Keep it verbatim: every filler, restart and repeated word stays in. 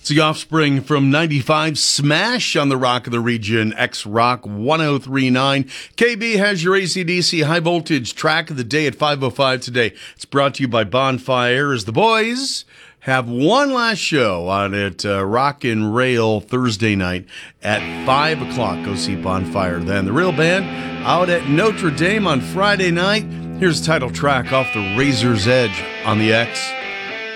It's the Offspring from ninety-five, Smash on the Rock of the Region, X-Rock one oh three point nine. K B has your A C D C High Voltage track of the day at five oh five today. It's brought to you by Bonfire as the boys have one last show on it, uh, Rock and Rail Thursday night at five o'clock. Go see Bonfire then. The Real Band out at Notre Dame on Friday night. Here's the title track off the Razor's Edge on the X.